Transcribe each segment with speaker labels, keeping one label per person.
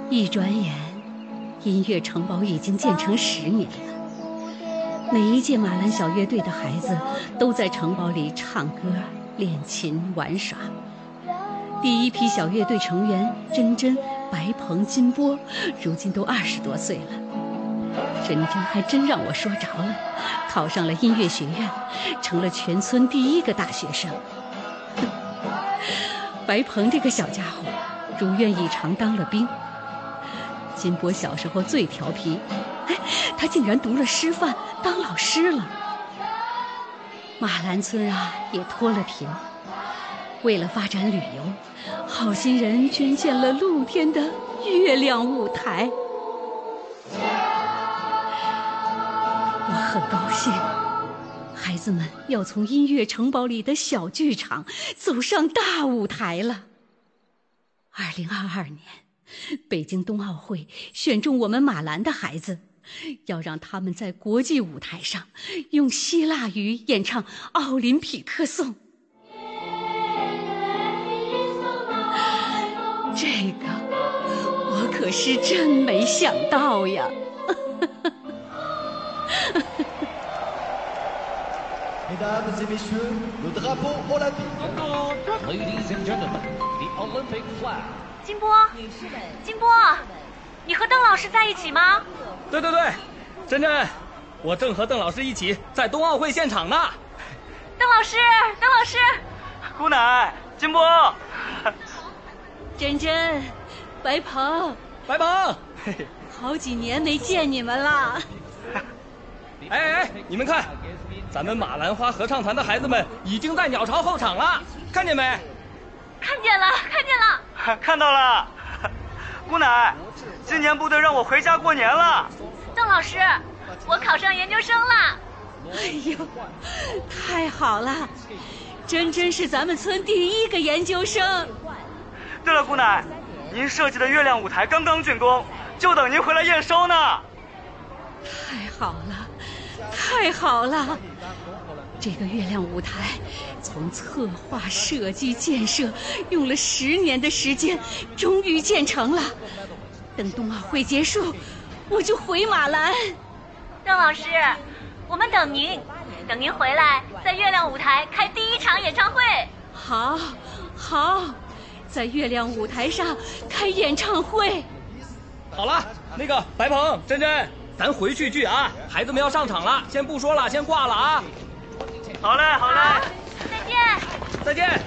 Speaker 1: 一转眼，音乐城堡已经建成10年了。每一届马兰小乐队的孩子都在城堡里唱歌、练琴、玩耍。第一批小乐队成员珍珍、白鹏、金波，如今都20多岁了。珍珍还真让我说着了，考上了音乐学院，成了全村第1个大学生。白鹏这个小家伙如愿以偿当了兵。金波小时候最调皮，他竟然读了师范当老师了。马兰村啊也脱了贫，为了发展旅游，好心人捐建了露天的月亮舞台。我很高兴，孩子们要从音乐城堡里的小剧场走上大舞台了。2022年，北京冬奥会选中我们马兰的孩子，要让他们在国际舞台上用希腊语演唱《奥林匹克颂》。这个我可是真没想到呀。
Speaker 2: Mesdames et messieurs, le drapeau olympique.
Speaker 3: Ladies and gentlemen, the Olympic flag.
Speaker 4: 金波，金波，你和邓老师在一起吗？
Speaker 5: 对，珍珍，我正和邓老师一起在冬奥会现场呢。
Speaker 4: 邓老师，
Speaker 5: 姑奶，金波，
Speaker 1: 珍珍，白鹏，好几年没见你们了。
Speaker 5: 哎，你们看，咱们马兰花合唱团的孩子们已经在鸟巢后场了，看见没？
Speaker 4: 看见了，
Speaker 6: 看到了。姑奶，今年部队让我回家过年了。
Speaker 4: 邓老师，我考上研究生了。
Speaker 1: 哎呦，太好了！珍珍是咱们村第1个研究生。
Speaker 6: 对了，姑奶，您设计的月亮舞台刚刚竣工，就等您回来验收呢。
Speaker 1: 太好了！这个月亮舞台从策划、设计、建设用了10年的时间，终于建成了。等冬奥会结束，我就回马兰。
Speaker 4: 邓老师，我们等您回来，在月亮舞台开第1场演唱会。
Speaker 1: 好，在月亮舞台上开演唱会。
Speaker 5: 好了，那个白鹏、珍珍，咱回去聚啊！孩子们要上场了，先不说了，先挂了啊！
Speaker 6: 好嘞，
Speaker 4: 再见。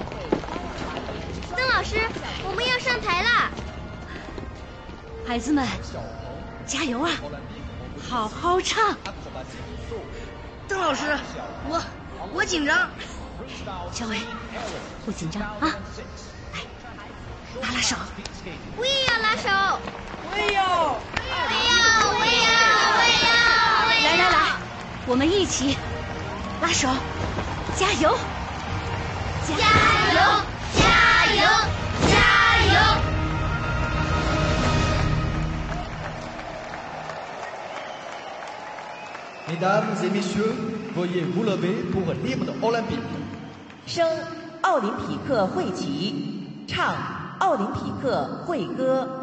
Speaker 7: 邓老师，我们要上台了。
Speaker 1: 孩子们，加油啊！好好唱。
Speaker 8: 邓老师，我紧张。
Speaker 1: 小伟，不紧张啊！来，拉手。
Speaker 7: 我也要拉手。
Speaker 8: 我也要。
Speaker 1: 来，我们一起拉手，加油！
Speaker 2: Mesdames et messieurs, veuillez vous lever pour l'hymne olympique.
Speaker 9: 升奥林匹克会旗，唱奥林匹克会歌。